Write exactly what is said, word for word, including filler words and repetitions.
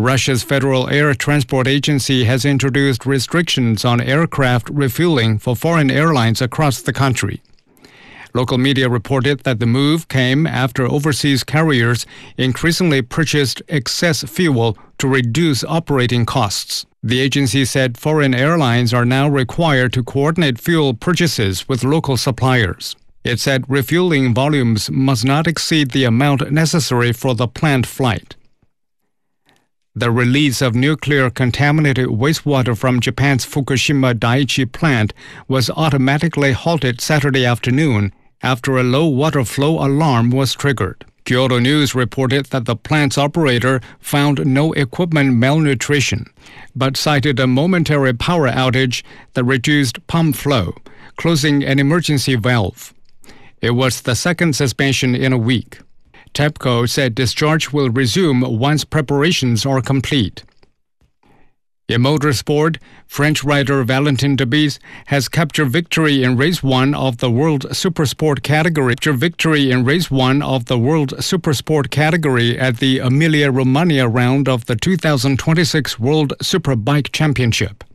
Russia's Federal Air Transport Agency has introduced restrictions on aircraft refueling for foreign airlines across the country. Local media reported that the move came after overseas carriers increasingly purchased excess fuel to reduce operating costs. The agency said foreign airlines are now required to coordinate fuel purchases with local suppliers. It said refueling volumes must not exceed the amount necessary for the planned flight. The release of nuclear contaminated wastewater from Japan's Fukushima Daiichi plant was automatically halted Saturday afternoon after a low water flow alarm was triggered. Kyodo News reported that the plant's operator found no equipment malnutrition, but cited a momentary power outage that reduced pump flow, closing an emergency valve. It was the second suspension in a week. TEPCO said discharge will resume once preparations are complete. In motorsport, French rider Valentin Debise has captured victory in race one of the World Supersport category. Victory in race one of the World Supersport category at the Emilia-Romagna round of the two thousand twenty-six World Superbike Championship.